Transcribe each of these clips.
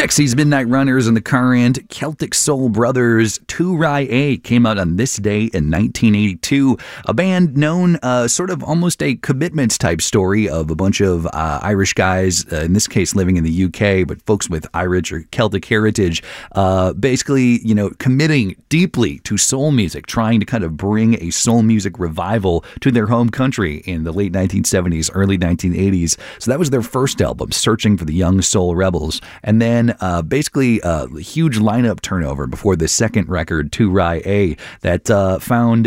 Dexys Midnight Runners and the Current, Celtic Soul Brothers, 2Rye came out on this day in 1982. A band known sort of almost a Commitments type story of a bunch of Irish guys, in this case living in the UK, but folks with Irish or Celtic heritage, basically, committing deeply to soul music, trying to kind of bring a soul music revival to their home country in the late 1970s, early 1980s. So that was their first album, Searching for the Young Soul Rebels. And then basically huge lineup turnover before the second record, 2Rye, that found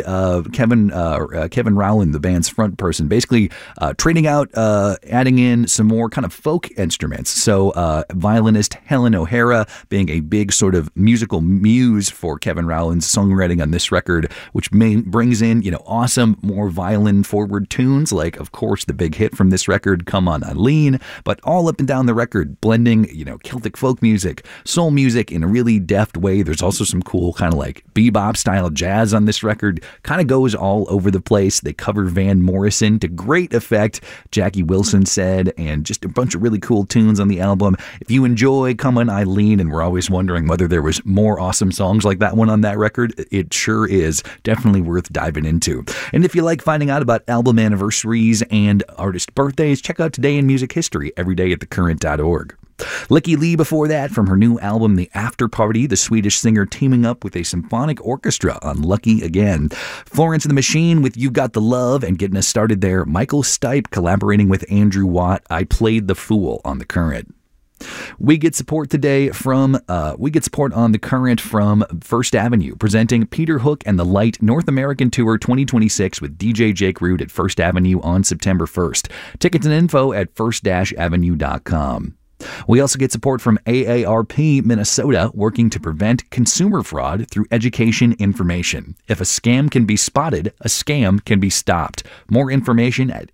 Kevin Rowland, the band's front person, basically trading out, adding in some more kind of folk instruments. So violinist Helen O'Hara being a big sort of musical muse for Kevin Rowland's songwriting on this record, which brings in, awesome, more violin-forward tunes, like, of course, the big hit from this record, Come On Eileen, but all up and down the record, blending, Celtic folk music, soul music in a really deft way. There's also some cool kind of like bebop-style jazz on this record. Kind of goes all over the place. They cover Van Morrison to great effect, Jackie Wilson said, and just a bunch of really cool tunes on the album. If you enjoy Come On Eileen, and we're always wondering whether there was more awesome songs like that one on that record, it sure is. Definitely worth diving into. And if you like finding out about album anniversaries and artist birthdays, check out Today in Music History every day at thecurrent.org. Lykke Li before that, from her new album The After Party, the Swedish singer teaming up with a symphonic orchestra on Lucky Again. Florence and the Machine with You Got the Love, and getting us started there, Michael Stipe collaborating with Andrew Watt, I Played the Fool on The Current. We get support today on The Current from First Avenue, presenting Peter Hook and the Light North American Tour 2026 with DJ Jake Root at First Avenue on September 1st. Tickets and info at first-avenue.com. We also get support from AARP Minnesota, working to prevent consumer fraud through education information. If a scam can be spotted, a scam can be stopped. More information at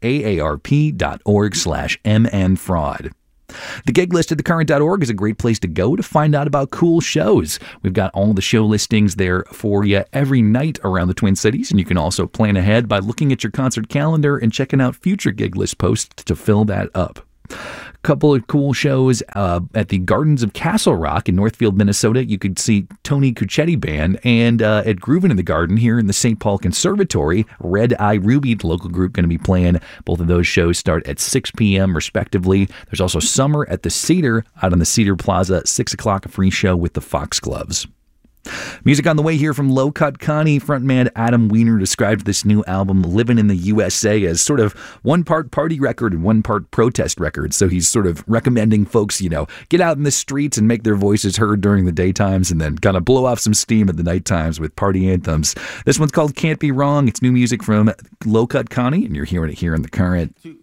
aarp.org/mnfraud. The gig list at thecurrent.org is a great place to go to find out about cool shows. We've got all the show listings there for you every night around the Twin Cities, and you can also plan ahead by looking at your concert calendar and checking out future gig list posts to fill that up. Couple of cool shows at the Gardens of Castle Rock in Northfield, Minnesota. You could see Tony Cuccetti Band, and at Groovin' in the Garden here in the St. Paul Conservatory, Red Eye Ruby, the local group, going to be playing. Both of those shows start at 6 p.m. respectively. There's also Summer at the Cedar out on the Cedar Plaza, 6 o'clock, a free show with the Foxgloves. Music on the way here from Low Cut Connie. Frontman Adam Weiner described this new album, Living in the USA, as sort of one part party record and one part protest record. So he's sort of recommending folks, get out in the streets and make their voices heard during the daytimes, and then kind of blow off some steam at the night times with party anthems. This one's called Can't Be Wrong. It's new music from Low Cut Connie, and you're hearing it here in The Current.